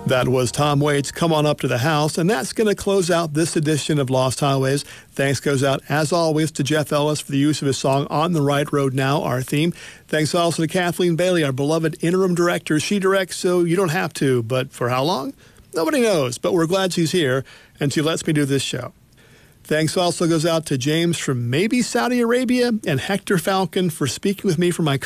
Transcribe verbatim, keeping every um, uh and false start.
That was Tom Waits' Come On Up to the House, and that's going to close out this edition of Lost Highways. Thanks goes out, as always, to Jeff Ellis for the use of his song On the Right Road Now, our theme. Thanks also to Kathleen Bailey, our beloved interim director. She directs so you don't have to, but for how long? Nobody knows, but we're glad she's here, and she lets me do this show. Thanks also goes out to James from maybe Saudi Arabia and Hector Falcon for speaking with me for my